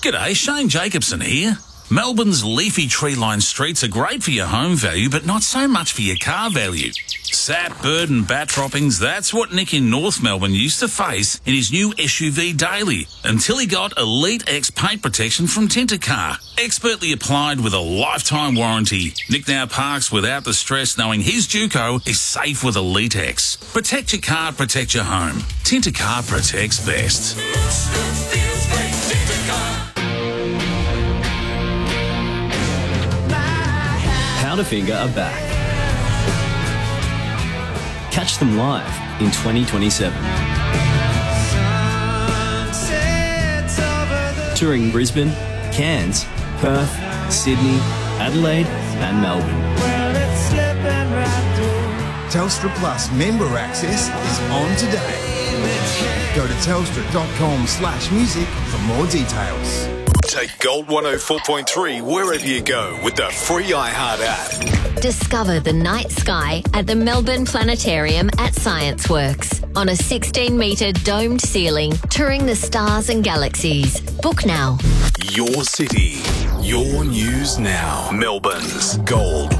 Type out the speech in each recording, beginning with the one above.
G'day, Shane Jacobson here. Melbourne's leafy tree-lined streets are great for your home value, but not so much for your car value. Sap, bird and bat droppings, that's what Nick in North Melbourne used to face in his new SUV Daily, until he got Elite X paint protection from Tintercar. Expertly applied with a lifetime warranty, Nick now parks without the stress knowing his Duco is safe with Elite X. Protect your car, protect your home. Tintercar protects best. Powderfinger are back. Catch them live in 2027. Touring Brisbane, Cairns, Perth, Sydney, Adelaide and Melbourne. Telstra Plus member access is on today. Go to telstra.com/music for more details. Take Gold 104.3 wherever you go with the free iHeart app. Discover the night sky at the Melbourne Planetarium at ScienceWorks on a 16-metre domed ceiling, touring the stars and galaxies. Book now. Your city, your news now. Melbourne's Gold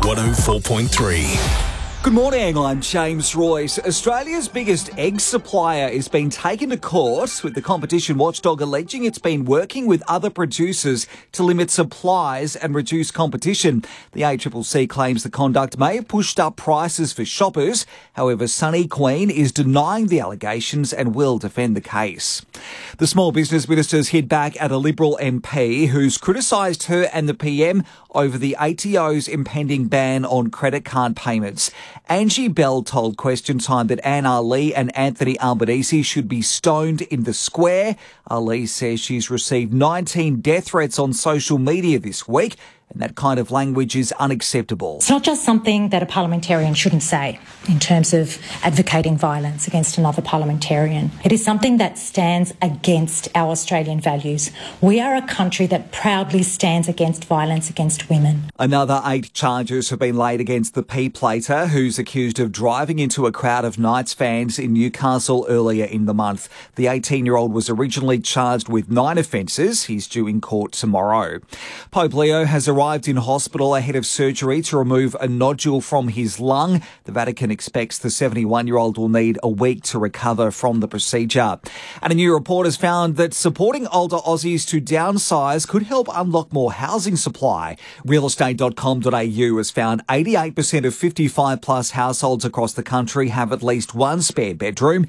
104.3. Good morning, I'm James Royce. Australia's biggest egg supplier is being taken to court, with the competition watchdog alleging it's been working with other producers to limit supplies and reduce competition. The ACCC claims the conduct may have pushed up prices for shoppers. However, Sunny Queen is denying the allegations and will defend the case. The Small Business Minister's hit back at a Liberal MP who's criticised her and the PM over the ATO's impending ban on credit card payments. Angie Bell told Question Time that Anne Ali and Anthony Albanese should be stoned in the square. Ali says she's received 19 death threats on social media this week, and that kind of language is unacceptable. It's not just something that a parliamentarian shouldn't say in terms of advocating violence against another parliamentarian. It is something that stands against our Australian values. We are a country that proudly stands against violence against women. Another 8 charges have been laid against the P-plater, who's accused of driving into a crowd of Knights fans in Newcastle earlier in the month. The 18-year-old was originally charged with 9 offences. He's due in court tomorrow. Pope Leo has arrived in hospital ahead of surgery to remove a nodule from his lung. The Vatican expects the 71-year-old will need a week to recover from the procedure. And a new report has found that supporting older Aussies to downsize could help unlock more housing supply. Realestate.com.au has found 88% of 55-plus households across the country have at least one spare bedroom.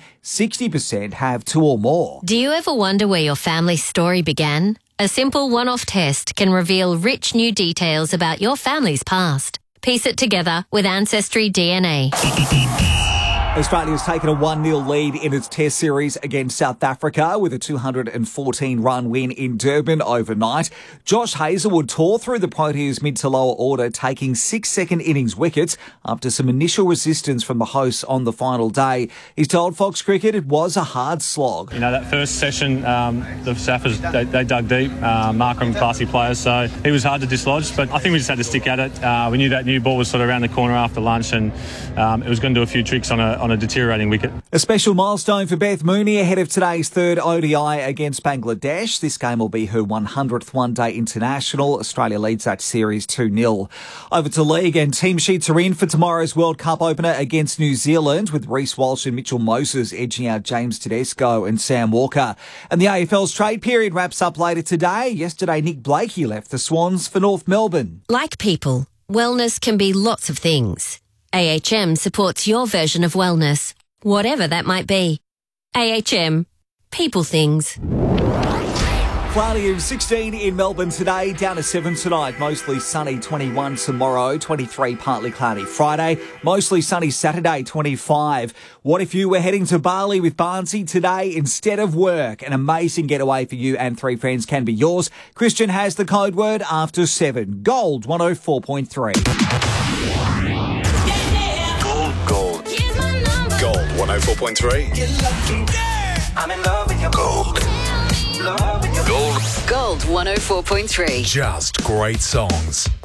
60% have 2 or more. Do you ever wonder where your family's story began? A simple one-off test can reveal rich new details about your family's past. Piece it together with Ancestry DNA. Australia's taken a 1-0 lead in its Test series against South Africa with a 214-run win in Durban overnight. Josh Hazlewood tore through the Proteas mid to lower order, taking 6 second innings wickets after some initial resistance from the hosts on the final day. He's told Fox Cricket it was a hard slog. You know, that first session, the Saffers, they dug deep. Markram, classy players, so it was hard to dislodge, but I think we just had to stick at it. We knew that new ball was sort of around the corner after lunch, and it was going to do a few tricks on a deteriorating wicket. A special milestone for Beth Mooney ahead of today's 3rd ODI against Bangladesh. This game will be her 100th one-day international. Australia leads that series 2-0. Over to League, and team sheets are in for tomorrow's World Cup opener against New Zealand, with Reece Walsh and Mitchell Moses edging out James Tedesco and Sam Walker. And the AFL's trade period wraps up later today. Yesterday, Nick Blakey left the Swans for North Melbourne. Like people, wellness can be lots of things. AHM supports your version of wellness, whatever that might be. AHM, people things. Cloudy of 16 in Melbourne today, down to 7 tonight. Mostly sunny, 21 tomorrow, 23 partly cloudy Friday. Mostly sunny Saturday, 25. What if you were heading to Bali with Barnsey today instead of work? An amazing getaway for you and 3 friends can be yours. Christian has the code word after 7. Gold 104.3. Gold 104.3. I'm in love with your Gold. love with your Gold. Gold 104.3. Just great songs.